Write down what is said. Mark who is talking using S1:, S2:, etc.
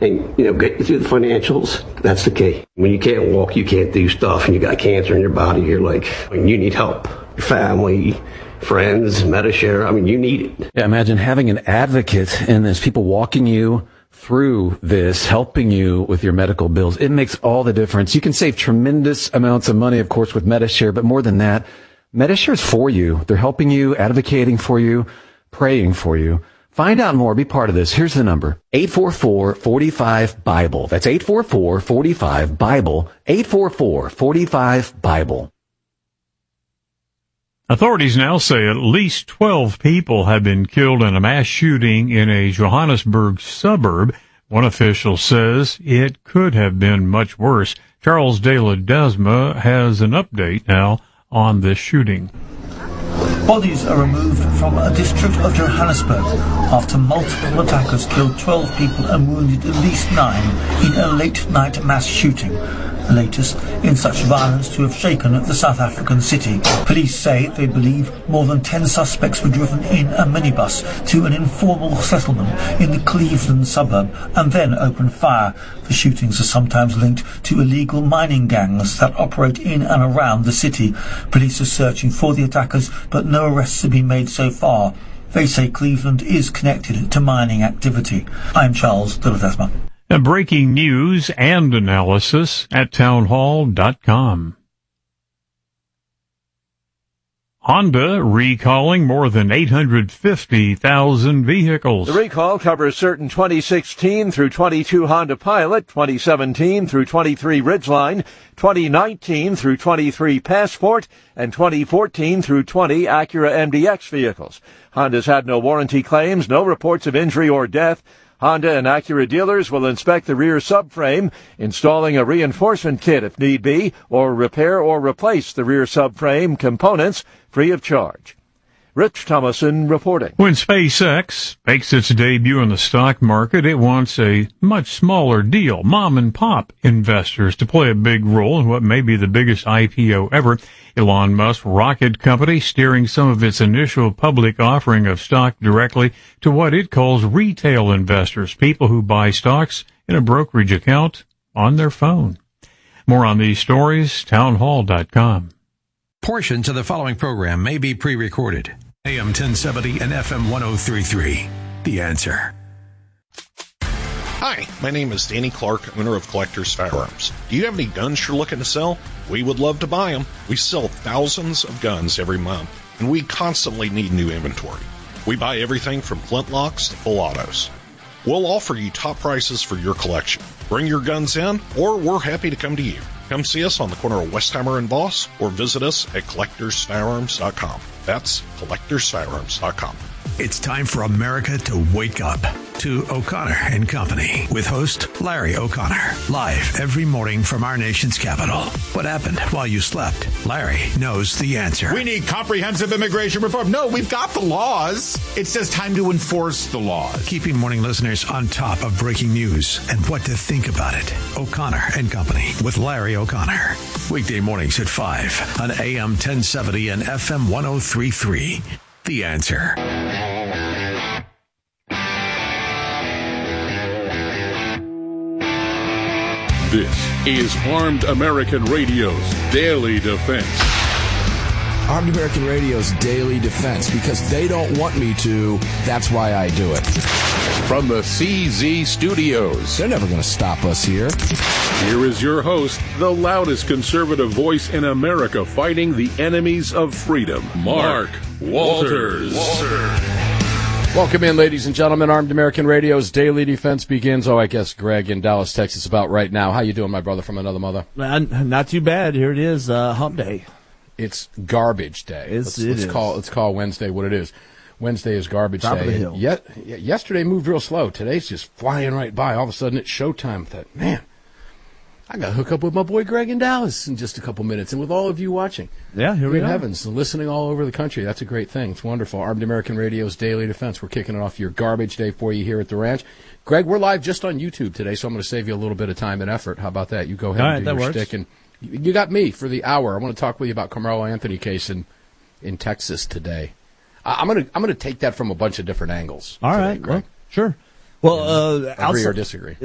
S1: and, get you through the financials. That's the key. When you can't walk, you can't do stuff, and you got cancer in your body, you're like, you need help. Your family, friends, Medishare, you need it.
S2: Yeah, imagine having an advocate and there's people walking you through this, helping you with your medical bills. It makes all the difference. You can save tremendous amounts of money, of course, with Medishare, but more than that, Medishare is for you. They're helping you, advocating for you, praying for you. Find out more. Be part of this. Here's the number. 844-45-BIBLE. That's 844-45-BIBLE. 844-45-BIBLE.
S3: Authorities now say at least 12 people have been killed in a mass shooting in a Johannesburg suburb. One official says it could have been much worse. Charles De Ledesma has an update now on this shooting.
S4: Bodies are removed from a district of Johannesburg after multiple attackers killed 12 people and wounded at least 9 in a late-night mass shooting. The latest in such violence to have shaken the South African city. Police say they believe more than 10 suspects were driven in a minibus to an informal settlement in the Cleveland suburb and then opened fire. The shootings are sometimes linked to illegal mining gangs that operate in and around the city. Police are searching for the attackers, but no arrests have been made so far. They say Cleveland is connected to mining activity. I'm Charles De Ledesma.
S3: Breaking news and analysis at townhall.com. Honda recalling more than 850,000 vehicles.
S5: The recall covers certain 2016 through 22 Honda Pilot, 2017 through 23 Ridgeline, 2019 through 23 Passport, and 2014 through 20 Acura MDX vehicles. Honda's had no warranty claims, no reports of injury or death. Honda and Acura dealers will inspect the rear subframe, installing a reinforcement kit if need be, or repair or replace the rear subframe components free of charge. Rich Thomason reporting.
S3: When SpaceX makes its debut in the stock market, it wants a much smaller deal. Mom and pop investors to play a big role in what may be the biggest IPO ever. Elon Musk's rocket company steering some of its initial public offering of stock directly to what it calls retail investors, people who buy stocks in a brokerage account on their phone. More on these stories, townhall.com.
S6: Portions of the following program may be pre-recorded. AM 1070 and FM 1033. The Answer.
S7: Hi, my name is Danny Clark, owner of Collector's Firearms. Do you have any guns you're looking to sell? We would love to buy them. We sell thousands of guns every month, and we constantly need new inventory. We buy everything from flintlocks to full autos. We'll offer you top prices for your collection. Bring your guns in, or we're happy to come to you. Come see us on the corner of Westheimer and Voss, or visit us at collectorsfirearms.com. That's collectorsfirearms.com.
S6: It's time for America to wake up to O'Connor and Company with host Larry O'Connor. Live every morning from our nation's capital. What happened while you slept? Larry knows the answer.
S8: We need comprehensive immigration reform. No, we've got the laws. It's just time to enforce the laws.
S6: Keeping morning listeners on top of breaking news and what to think about it. O'Connor and Company with Larry O'Connor. Weekday mornings at 5 on AM 1070 and FM 1033. The Answer.
S9: This is Armed American Radio's Daily Defense.
S10: Armed American Radio's Daily Defense, because they don't want me to, that's why I do it.
S9: From the CZ Studios.
S10: They're never going to stop us here.
S9: Here is your host, the loudest conservative voice in America fighting the enemies of freedom, Mark Walters.
S11: Welcome in, ladies and gentlemen. Armed American Radio's Daily Defense begins. I guess Greg in Dallas, Texas, about right now. How you doing, my brother from another mother?
S12: Not too bad. Here it is, hump day.
S11: It's garbage day. Let's call Wednesday what it is. Wednesday is garbage
S12: Top
S11: day.
S12: Of the hill.
S11: Yesterday moved real slow. Today's just flying right by. All of a sudden, it's showtime. I thought, man, I got to hook up with my boy Greg in Dallas in just a couple minutes, and with all of you watching.
S12: Yeah, here we
S11: are.
S12: are.
S11: Heavens, listening all over the country. That's a great thing. It's wonderful. Armed American Radio's Daily Defense. We're kicking it off your garbage day for you here at the ranch. Greg, we're live just on YouTube today, so I'm going to save you a little bit of time and effort. How about that? You go ahead and do your shtick. And you got me for the hour. I want to talk with you about Carmelo Anthony case in Texas today. I'm going to take that from a bunch of different angles.
S12: All right,
S11: Greg.
S12: Well, sure. Well,
S11: agree or disagree?